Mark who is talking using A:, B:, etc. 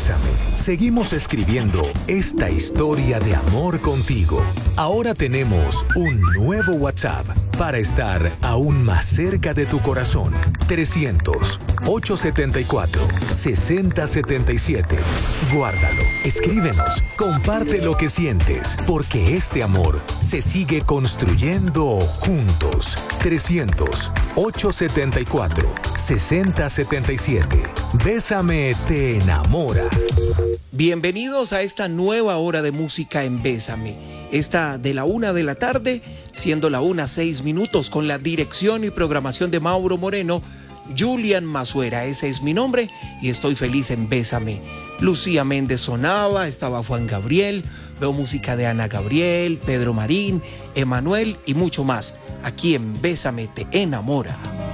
A: Bésame. Seguimos escribiendo esta historia de amor contigo. Ahora tenemos un nuevo WhatsApp para estar aún más cerca de tu corazón. 300-874-6077. Guárdalo, escríbenos, comparte lo que sientes, porque este amor se sigue construyendo juntos. 300-874-6077. Bésame te enamora.
B: Bienvenidos a esta nueva hora de música en Bésame. Esta de la 1 de la tarde, siendo la 1:06, con la dirección y programación de Mauro Moreno. Julian Mazuera, ese es mi nombre y estoy feliz en Bésame. Lucía Méndez sonaba, estaba Juan Gabriel, veo música de Ana Gabriel, Pedro Marín, Emanuel y mucho más. Aquí en Bésame te enamora.